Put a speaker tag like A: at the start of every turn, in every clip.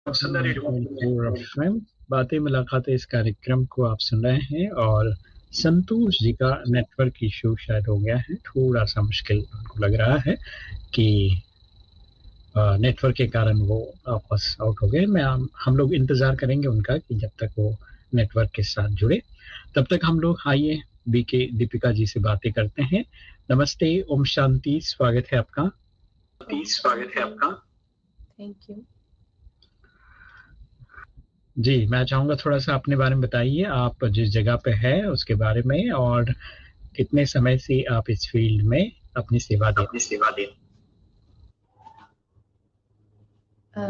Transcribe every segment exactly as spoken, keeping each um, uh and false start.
A: बातें मुलाकातें इस कार्यक्रम को आप सुन रहे हैं और संतोष जी का नेटवर्क इशू शायद हो गया है, थोड़ा-सा मुश्किल उनको लग रहा है कि अ, नेटवर्क के कारण वो वापस आउट हो गए। मैं हम हम लोग इंतज़ार करेंगे उनका कि जब तक वो नेटवर्क के साथ जुड़े, तब तक हम लोग आइए बीके दीपिका जी से बातें करते हैं। नमस्ते, ओम शांति, स्वागत है आपका।
B: ओम
A: स्वागत है
B: शांति।
A: आपका।
B: Thank you.
A: जी, मैं चाहूँगा थोड़ा-सा अपने बारे में बताइए, आप जिस जगह पे हैं उसके बारे में और कितने समय से आप इस फ़ील्ड में अपनी सेवा दे अपनी सेवा दे
B: अ,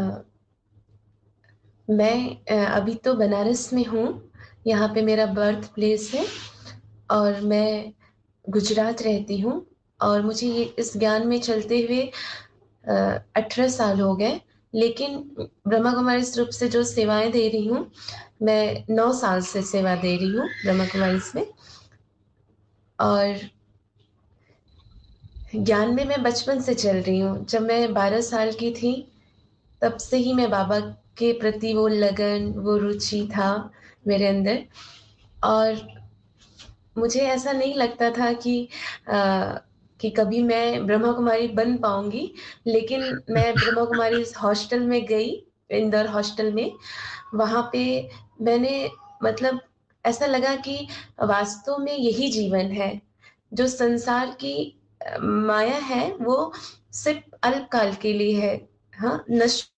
B: मैं अ, अभी तो बनारस में हूँ, यहाँ पे मेरा बर्थ प्लेस है और मैं गुजरात रहती हूँ और मुझे ये इस ज्ञान में चलते हुए अ, अठारह साल हो गए, लेकिन ब्रह्मा कुमारीज़ रूप से जो सेवाएँ दे रही हूँ, मैं नौ साल से सेवा दे रही हूँ ब्रह्मा कुमारीज़ में। और ज्ञान में मैं बचपन से चल रही हूँ। जब मैं बारह साल की थी, तब से ही मैं बाबा के प्रति वो लगन, वो रुचि था मेरे अंदर और मुझे ऐसा नहीं लगता था कि अ, कि कभी मैं ब्रह्मा कुमारी बन पाऊँगी, लेकिन मैं ब्रह्मा कुमारीज़ हॉस्टल में गई, इंदौर हॉस्टल में। वहाँ पे मैंने मतलब ऐसा लगा कि वास्तव में यही जीवन है। जो संसार की अ, माया है, वो सिर्फ़ अल्पकाल के लिए है। हाँ, नश्वर